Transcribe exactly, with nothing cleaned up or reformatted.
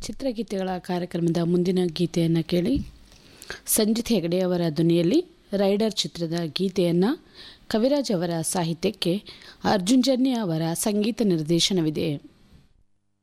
ಚಿತ್ರಗೀತೆಗಳ ಕಾರ್ಯಕ್ರಮದ ಮುಂದಿನ ಗೀತೆಯನ್ನು ಕೇಳಿ. ಸಂಜಿತ್ ಹೆಗಡೆ ಅವರ ಧ್ವನಿಯಲ್ಲಿ ರೈಡರ್ ಚಿತ್ರದ ಗೀತೆಯನ್ನು ಕವಿರಾಜ್ ಅವರ ಸಾಹಿತ್ಯಕ್ಕೆ ಅರ್ಜುನ್ ಜನ್ಯ ಅವರ ಸಂಗೀತ ನಿರ್ದೇಶನವಿದೆ.